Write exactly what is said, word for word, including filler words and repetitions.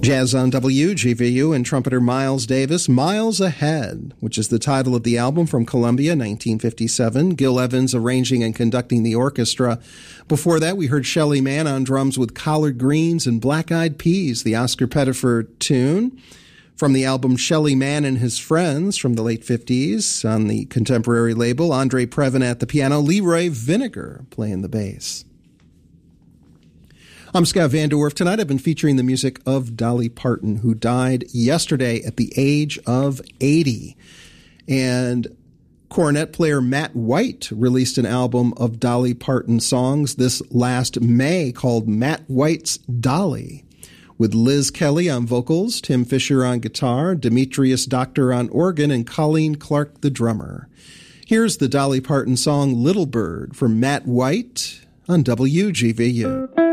Jazz on W G V U and trumpeter Miles Davis, Miles Ahead, which is the title of the album from Columbia, nineteen fifty-seven. Gil Evans arranging and conducting the orchestra. Before that, we heard Shelly Manne on drums with Collard Greens and Black Eyed Peas, the Oscar Pettiford tune. From the album Shelly Manne and His Friends from the late fifties on the contemporary label, Andre Previn at the piano, Leroy Vinegar playing the bass. I'm Scott Van Der Werf. Tonight I've been featuring the music of Dolly Parton, who died yesterday at the age of eighty. And cornet player Matt White released an album of Dolly Parton songs this last May called Matt White's Dolly, with Liz Kelly on vocals, Tim Fisher on guitar, Demetrius Doctor on organ, and Colleen Clark the drummer. Here's the Dolly Parton song Little Bird from Matt White on W G V U.